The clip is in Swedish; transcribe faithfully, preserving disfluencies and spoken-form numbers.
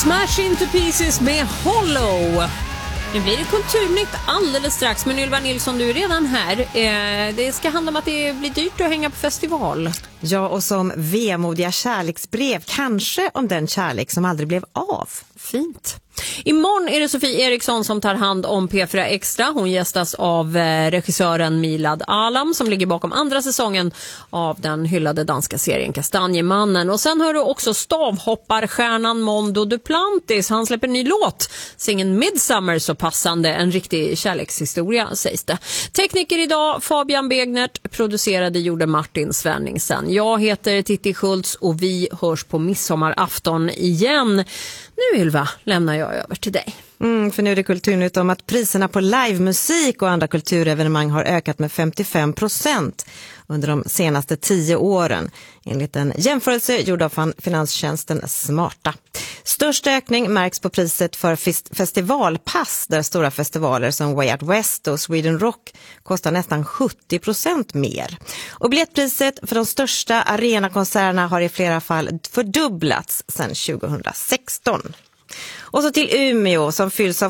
Smash Into Pieces med Hollow. Nu blir det kulturnytt alldeles strax, men Ylva Nilsson, du är redan här. Eh, det ska handla om att det blir dyrt att hänga på festival. Ja, och som vemodiga kärleksbrev, kanske om den kärlek som aldrig blev av. Fint. Imorgon är det Sofie Eriksson som tar hand om P fyra Extra. Hon gästas av regissören Milad Alam som ligger bakom andra säsongen av den hyllade danska serien Kastanjemannen. Och sen hör du också stavhopparstjärnan Mondo Duplantis. Han släpper en ny låt, singeln Midsummer, så passande. En riktig kärlekshistoria, sägs det. Tekniker idag, Fabian Begnert. Producerade gjorde Martin Svenningsen. Jag heter Titti Schultz och vi hörs på midsommarafton igen. Nu, Ylva, lämnar jag över till dig. Mm, för nu är det kulturnytt om att priserna på livemusik och andra kulturevenemang har ökat med femtiofem procent under de senaste tio åren, enligt en jämförelse gjord av finanstjänsten Smarta. Störst ökning märks på priset för festivalpass, där stora festivaler som Way Out West och Sweden Rock kostar nästan sjuttio procent mer. Och biljettpriset för de största arenakonserterna har i flera fall fördubblats sedan tjugohundrasexton. Och så till Umeå som fylls av